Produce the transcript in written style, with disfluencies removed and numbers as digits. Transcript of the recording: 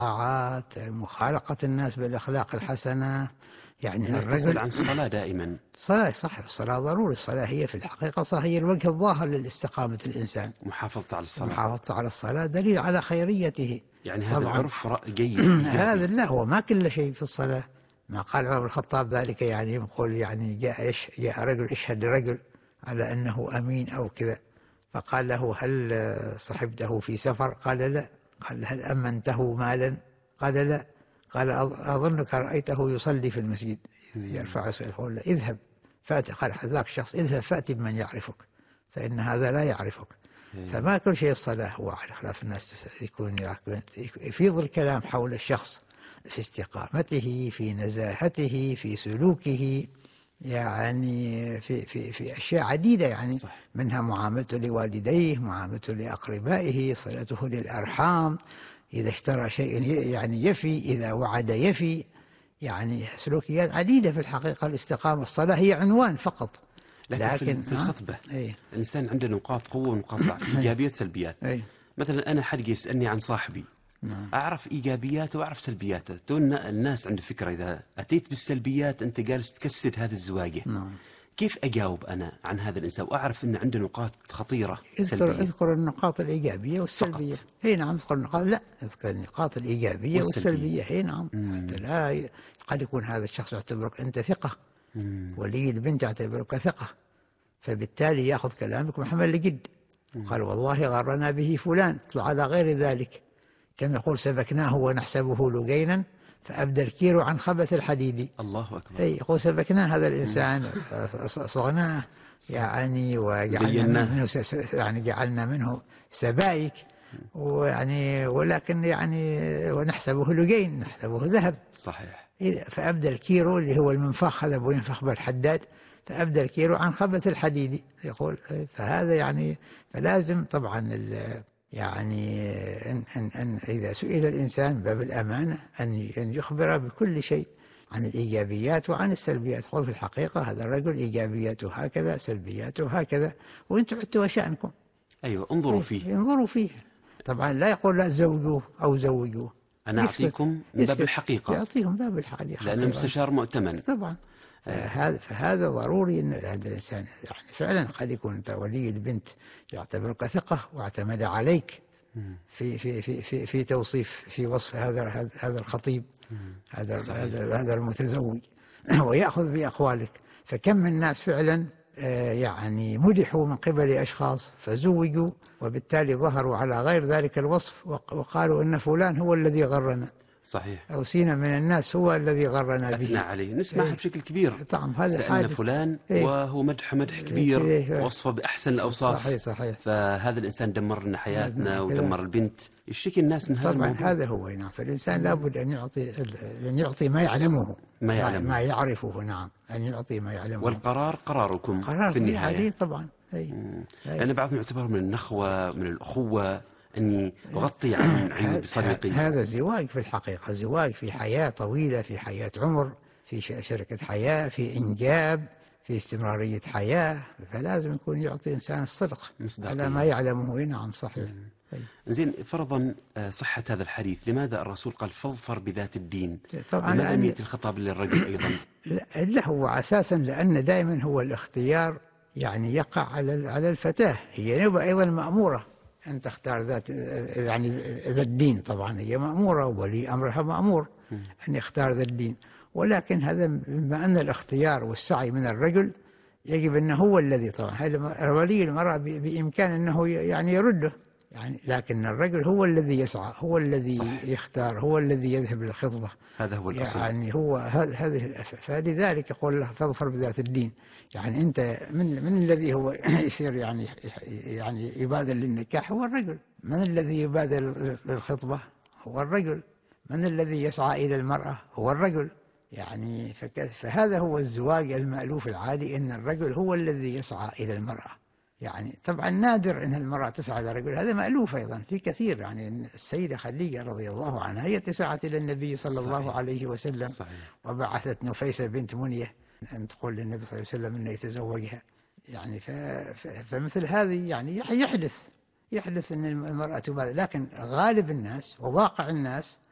الطاعات، مخالقة الناس بالأخلاق الحسنة. يعني الناس تسأل عن الصلاة دائما. صح، الصلاة ضروري. الصلاة هي في الحقيقة هي الوجه الظاهر لاستقامة الإنسان. محافظة على الصلاة. محافظة على الصلاة دليل على خيريته. يعني هذا طبعاً العرف جيد. هذا لا، هو ما كل شيء في الصلاة. ما قال عمر بن الخطاب ذلك، يعني يقول يعني جاء رجل اشهد لرجل على أنه أمين أو كذا، فقال له هل صحبته في سفر؟ قال لا. قال هل أمنته مالا؟ قال لا. قال أظنك رأيته يصلي في المسجد يرفع يقول له اذهب فأتي. قال ذاك الشخص اذهب فأتي بمن يعرفك، فإن هذا لا يعرفك. فما كل شيء الصلاة هو على خلاف الناس يكون يفيض الكلام حول الشخص في استقامته، في نزاهته، في سلوكه، يعني في أشياء عديدة، يعني صح. منها معاملته لوالديه، معاملته لأقربائه، صلته للأرحام، إذا اشترى شيء يعني يفي، إذا وعد يفي، يعني سلوكيات عديدة في الحقيقة. الاستقامة الصلاة هي عنوان فقط، لكن في الخطبة الإنسان عنده نقاط قوة ونقاط ضعف، إيجابيات سلبيات. مثلا أنا حد يسألني عن صاحبي، أعرف إيجابياته وأعرف سلبياته. الناس عنده فكرة إذا أتيت بالسلبيات أنت جالس تكسد هذه الزواجة. كيف أجاوب أنا عن هذا الإنسان وأعرف أن عنده نقاط خطيرة سلبية؟ اذكر النقاط الإيجابية والسلبية. نعم، اذكر النقاط. لا، اذكر النقاط الإيجابية والسلبية. نعم. حتى لا قد يكون هذا الشخص يعتبرك أنت ثقة، ولي البنت يعتبرك ثقة، فبالتالي يأخذ كلامك محمل لجد. قال والله غرنا به فلان، اطلع على غير ذلك. كما يقول سبكناه ونحسبه لجينا فأبدى الكير عن خبث الحديد. الله أكبر. يقول سبكناه هذا الإنسان، صغناه يعني، جعلنا منه سبائك، ويعني ولكن يعني ونحسبه لجين، نحسبه ذهب. صحيح. فأبدى الكير اللي هو المنفخ، هذا أبو ينفخ بالحداد، فأبدى الكير عن خبث الحديد. يقول فهذا يعني فلازم طبعا يعني أن إذا سئل الإنسان باب الأمانة أن يخبر بكل شيء عن الإيجابيات وعن السلبيات. قل في الحقيقة هذا الرجل إيجابياته هكذا، سلبياته هكذا، وأنتم عدتوا شأنكم. أيوة، انظروا فيه. طبعا لا يقول لا زوجوه أو زوجوه. أنا أعطيكم من باب الحقيقة. يعطيهم باب الحقيقة، لأن المستشار مؤتمن. طبعا. فهذا ضروري أن هذا الإنسان يعني فعلا قد يكون أنت ولي البنت يعتبرك ثقة واعتمد عليك في توصيف، في وصف هذا الخطيب، هذا المتزوج، ويأخذ بأقوالك. فكم من الناس فعلا يعني مدحوا من قبل أشخاص فزوجوا، وبالتالي ظهروا على غير ذلك الوصف وقالوا إن فلان هو الذي غرنا. صحيح. أو سين من الناس هو الذي غرنا به. أثنى عليه، نسمعها بشكل كبير. طبعا هذا سألنا فلان وهو مدح كبير، وصفه بأحسن الأوصاف. صحيح. فهذا الإنسان دمر لنا حياتنا ودمر البنت. يشتكي الناس من هذا الموضوع. طبعا هذا هو. نعم. فالإنسان لابد أن يعطي ما يعلمه، ما يعرفه. نعم، أن يعطي ما يعلمه. والقرار قراركم في النهاية. طبعا. لأن بعضهم يعتبر من النخوة، من الأخوة، أني أغطي عن عيوب صديقي. هذا زواج في الحقيقة، زواج في حياة طويلة، في حياة عمر، في شركة حياة، في إنجاب، في استمرارية حياة. فلازم يكون يعطي إنسان الصدق على ما يعلمه. نعم صحيح. زين، فرضا صحة هذا الحديث، لماذا الرسول قال فاظفر بذات الدين؟ طبعا لماذا لم يأتي الخطاب للرجل أيضا؟ لا، هو أساسا لأن دائما هو الاختيار يعني يقع على الفتاة. هي نبقى أيضا مأمورة أن تختار ذات الدين. طبعا هي مأمورة، ولي أمرها مأمور أن يختار ذا الدين. ولكن هذا بما أن الاختيار والسعي من الرجل، يجب أنه هو الذي طبعا ولي المرأة بإمكان أنه يعني يرده، يعني لكن الرجل هو الذي يسعى، هو الذي صحيح. يختار، هو الذي يذهب للخطبة. هذا هو الأصل. يعني هو هذه. فلذلك يقول له فاظفر بذات الدين. يعني أنت من الذي هو يصير يعني يبادر للنكاح؟ هو الرجل. من الذي يبادر للخطبة؟ هو الرجل. من الذي يسعى إلى المرأة؟ هو الرجل. يعني فهذا هو الزواج المألوف العالي، أن الرجل هو الذي يسعى إلى المرأة. يعني طبعا نادر أن المرأة تسعى إلى الرجل، هذا مألوف أيضا في كثير. يعني السيدة خديجة رضي الله عنها هي سعت إلى النبي صلى الله عليه وسلم. صحيح. وبعثت نفيسة بنت منية أن تقول للنبي صلى الله عليه وسلم أنه يتزوجها. يعني فمثل هذه يعني يحدث أن المرأة تبادر، لكن غالب الناس وواقع الناس